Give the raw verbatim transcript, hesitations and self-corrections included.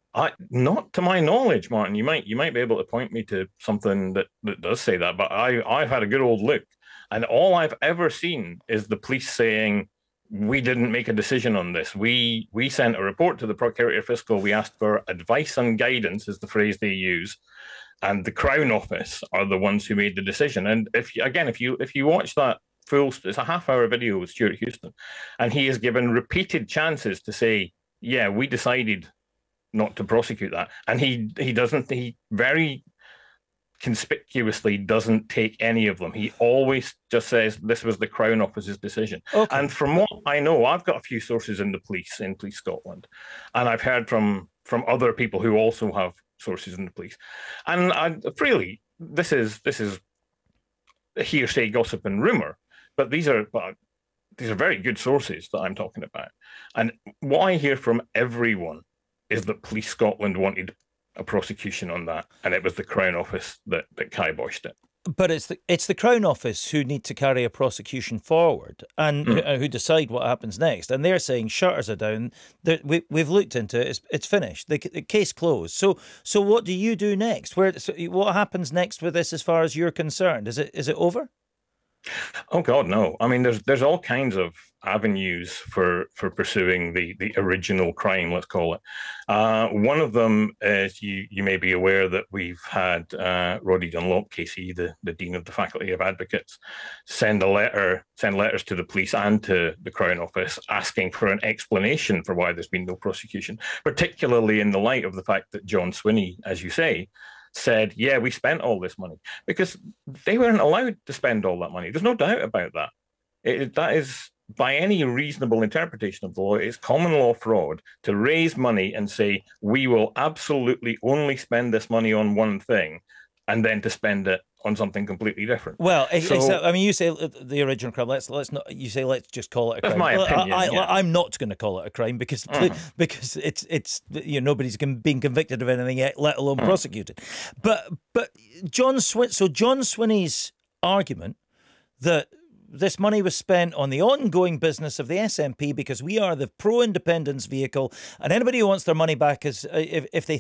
I not to my knowledge, Martin. You might you might be able to point me to something that, that does say that, but I I've had a good old look, and all I've ever seen is the police saying we didn't make a decision on this. We we sent a report to the Procurator Fiscal. We asked for advice and guidance, is the phrase they use, and the Crown Office are the ones who made the decision. And if you, again, if you if you watch that full, it's a half hour video with Stuart Houston, and he is given repeated chances to say, yeah, we decided not to prosecute that. And he he doesn't he very conspicuously doesn't take any of them. He always just says this was the Crown Office's decision. Okay. And from what I know, I've got a few sources in the police in Police Scotland, and I've heard from from other people who also have sources in the police. And I freely this is this is hearsay, gossip, and rumor, but these are but these are very good sources that I'm talking about. And what I hear from everyone is that Police Scotland wanted a prosecution on that, and it was the Crown Office that, that kiboshed it. But it's the it's the Crown Office who need to carry a prosecution forward and Mm. who, who decide what happens next. And they're saying shutters are down. We we've looked into it. It's, it's finished. The, the case closed. So so what do you do next? Where so what happens next with this, as far as you're concerned? Is it is it over? Oh God, no! I mean, there's there's all kinds of avenues for for pursuing the the original crime, let's call it. Uh, one of them is you you may be aware that we've had uh, Roddy Dunlop, K C, the the dean of the Faculty of Advocates, send a letter send letters to the police and to the Crown Office asking for an explanation for why there's been no prosecution, particularly in the light of the fact that John Swinney, as you say, said, yeah, we spent all this money, because they weren't allowed to spend all that money. There's no doubt about that. It, that is, by any reasonable interpretation of the law, it's common law fraud to raise money and say, we will absolutely only spend this money on one thing, and then to spend it on something completely different. Well, So except, I mean, you say the original crime. Let's let's not. You say let's just call it a that's crime. my Well, opinion. I, Yeah. I, I'm not going to call it a crime because Mhm. because it's it's you know nobody's been convicted of anything yet, let alone Mhm. prosecuted. But but John Swin. So John Swinney's argument that this money was spent on the ongoing business of the S N P because we are the pro-independence vehicle, and anybody who wants their money back is uh, if, if they